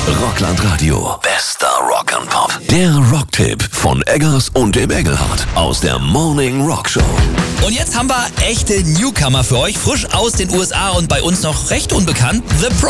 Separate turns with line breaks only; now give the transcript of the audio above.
Rockland Radio. Bester Rock and Pop. Der Rocktipp von Eggers und dem Engelhardt aus der Morning Rock Show.
Und jetzt haben wir echte Newcomer für euch, frisch aus den USA und bei uns noch recht unbekannt, The Pro.